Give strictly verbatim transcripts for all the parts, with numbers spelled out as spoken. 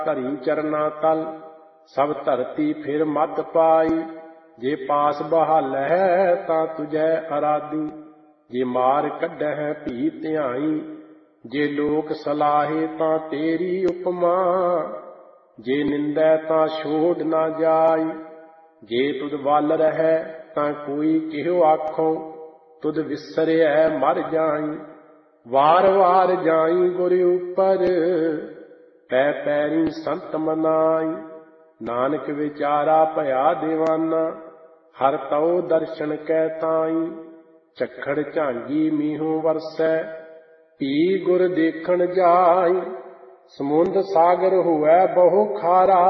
ਧਰੀ ਚਰਨਾ ਤਲ। ਸਭ ਧਰਤੀ ਫਿਰ ਮਤ ਪਾਈ, ਜੇ ਪਾਸ ਬਹਾਲੈ ਤਾਂ ਤੁਝੈ ਅਰਾਧੀ। ਜੇ ਮਾਰ ਕੱਢੈ ਭੀ ਧਿਆਈ, ਜੇ ਲੋਕ ਸਲਾਹੇ ਤਾਂ ਤੇਰੀ ਉਪਮਾ। ਜੇ ਨਿੰਦੈ ਤਾਂ ਛੋੜ ਨਾ ਜਾਈ, ਜੇ ਤੁਧ ਵੱਲ ਰਹੈ ਤਾਂ ਕੋਈ ਕਿਹੋ ਆਖੋ। ਤੁਧ ਵਿਸਰਿਐ ਮਰ ਜਾਈ, ਵਾਰ ਵਾਰ ਜਾਈ ਗੁਰ ਉਪਰ। ਪੈ ਪੈਰੀ ਸੰਤ ਮਨਾਈ, ਨਾਨਕ ਵਿਚਾਰਾ ਭਇਆ ਦੀਵਾਨਾ। ਹਰ ਤਉ ਦਰਸ਼ਨ ਕੈ ਤਾਈ, ਝੱਖੜ ਝਾਂਗੀ ਮੀਹੂ ਵਰਸੈ, ਭੀ ਗੁਰ ਦੇਖਣ ਜਾਈ। ਸਮੁੰਦ ਸਾਗਰ ਹੋਵੈ ਬਹੁ ਖਾਰਾ,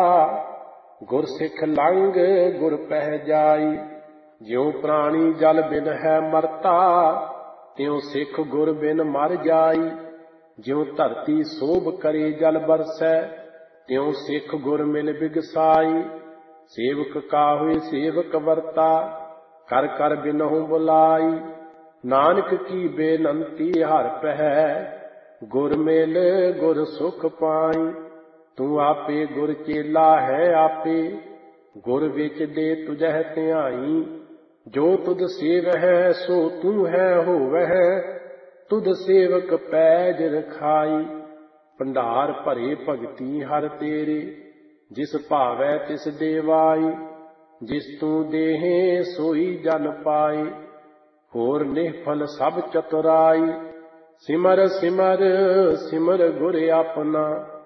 ਗੁਰ ਸਿੱਖ ਲੰਘ ਗੁਰ ਪਹਿ ਜਾਈ। ਜਿਉ ਪ੍ਰਾਣੀ ਜਲ ਬਿਨ ਹੈ ਮਰਤਾ, ਤਿਉ ਸਿੱਖ ਗੁਰ ਬਿਨ ਮਰ ਜਾਈ। ਜਿਉ ਧਰਤੀ ਸੋਭ ਕਰੇ ਜਲ ਬਰਸੈ, ਤਿਉ ਸਿੱਖ ਗੁਰ ਮਿਲ ਬਿਗਸਾਈ। ਸੇਵਕ ਕਾਹੁ ਸੇਵਕ ਵਰਤਾ, ਕਰ ਕਰ ਬਿਨਹੁ ਬੁਲਾਈ। ਨਾਨਕ ਕੀ ਬੇਨੰਤੀ ਹਰਿ ਪਹਿ, ਗੁਰ ਮਿਲ ਗੁਰ ਸੁਖ ਪਾਈ। ਤੂੰ ਆਪੇ ਗੁਰ ਚੇਲਾ ਹੈ ਆਪੇ, ਗੁਰ ਵਿੱਚ ਦੇ ਤੁਝਹਿ ਧਿਆਈ। ਜੋ ਤੁਧ ਸੇਵਹਿ ਸੋ ਤੂੰ ਹੈ ਹੋਵਹਿ, ਤੁਧ ਸੇਵਕ ਪੈਜ ਰਖਾਈ। ਭੰਡਾਰ ਭਰੇ ਭਗਤੀ ਹਰ ਤੇਰੇ, ਜਿਸ ਭਾਵੈ ਤਿਸ ਦੇਵਾਈ। ਜਿਸ ਤੂੰ ਦੇਹੇ ਸੋਈ ਜਨ ਪਾਏ, ਹੋਰ ਨਿਹਫਲ ਸਭ ਚਤੁਰਾਈ। ਸਿਮਰ ਸਿਮਰ ਸਿਮਰ ਗੁਰ ਆਪਣਾ,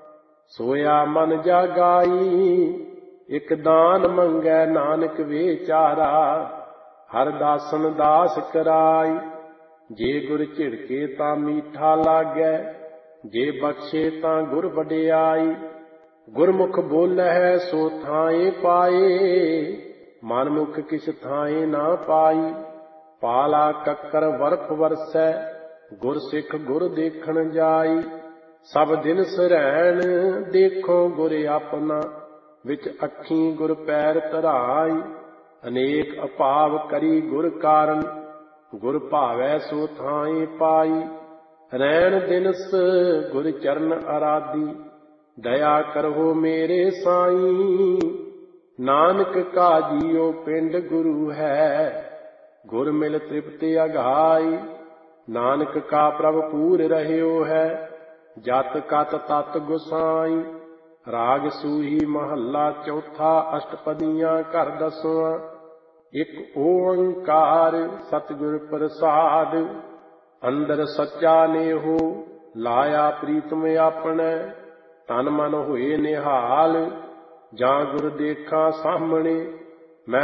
ਸੋਇਆ ਮਨ ਜਾਗਾਈ। ਇਕ ਦਾਨ ਮੰਗੈ ਨਾਨਕ ਵਿਚਾਰਾ, ਹਰ ਦਾਸਨ ਦਾਸ ਕਰਾਈ। ਜੇ ਗੁਰ ਝਿੜਕੇ ਤਾਂ ਮੀਠਾ ਲਾਗੈ, ਜੇ ਬਖਸ਼ੇ ਤਾਂ ਗੁਰ ਵਡਿਆਈ। ਗੁਰਮੁਖ ਬੋਲਹਿ ਸੋ ਥਾਏ ਪਾਏ, ਮਨਮੁਖ ਕਿਛ ਥਾਏ ਨਾ ਪਾਈ। ਪਾਲਾ ਕੱਕਰ ਵਰਫ ਵਰਸੈ, ਗੁਰ ਸਿੱਖ ਗੁਰ ਦੇਖਣ ਜਾਈ। ਸਭ ਦਿਨ ਸਰੈਣ ਦੇਖੋ ਗੁਰ ਆਪਣਾ, ਵਿੱਚ ਅੱਖੀਂ ਗੁਰ ਪੈਰ ਧਰਾਈ। ਅਨੇਕ ਅਭਾਵ ਕਰੀ ਗੁਰ ਕਾਰਨ, ਗੁਰ ਭਾਵੈ ਸੋ ਥਾਏ ਪਾਈ। ਰੈਣ ਦਿਨਸ ਗੁਰ ਚਰਨ ਅਰਾਧੀ, ਦਇਆ ਕਰਹੁ ਮੇਰੇ ਸਾਈ। ਨਾਨਕ ਕਾ ਜੀਉ ਪਿੰਡ ਗੁਰੂ ਹੈ, ਗੁਰ ਮਿਲ ਤ੍ਰਿਪਤ ਅਗਾਈ। ਨਾਨਕ ਕਾ ਪ੍ਰਭ ਪੂਰ ਰਹਿਓ ਹੈ, ਜਤ ਕਤ ਤਤ ਗੁਸਾਈ। ਰਾਗ ਸੂਹੀ ਮਹੱਲਾ ਚੌਥਾ, ਅਸ਼ਟਪਦੀਆਂ ਘਰ ਦਸਵਾਂ। ਇਕ ਓੰਕਾਰ ਸਤਿਗੁਰ ਪ੍ਰਸਾਦਿ, ਅੰਦਰ ਸੱਚਾ ਨੇਹੋ ਲਾਇਆ ਪ੍ਰੀਤਮ ਆਪਣੈ। ਤਨ ਮਨ ਹੋਏ ਨਿਹਾਲ, ਜਾਂ ਗੁਰ ਦੇਖਾਂ ਸਾਹਮਣੇ,